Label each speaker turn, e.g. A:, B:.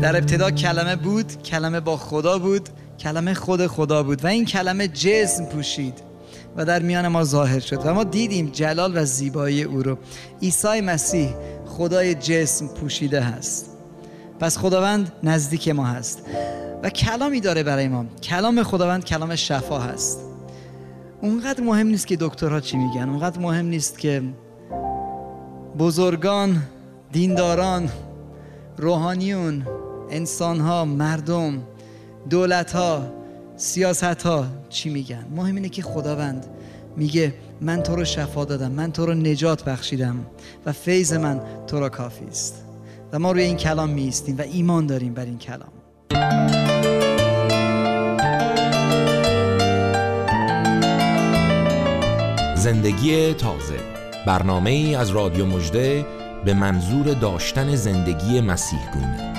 A: در ابتدا کلمه بود، کلمه با خدا بود، کلمه خود خدا بود و این کلمه جسم پوشید و در میان ما ظاهر شد و ما دیدیم جلال و زیبایی او رو. عیسی مسیح خدای جسم پوشیده هست. پس خداوند نزدیک ما هست و کلامی داره برای ما. کلام خداوند کلام شفا هست. اونقدر مهم نیست که دکترها چی میگن، اونقدر مهم نیست که بزرگان، دینداران، روحانیون، انسانها، مردم، دولتها، سیاستها چی میگن. مهم اینه که خداوند میگه من تو رو شفا دادم، من تو رو نجات بخشیدم و فیض من تو را کافی است. و ما روی این کلام میایستیم و ایمان داریم بر این کلام.
B: زندگی تازه، برنامه‌ای از رادیو مژده به منظور داشتن زندگی مسیح گونه.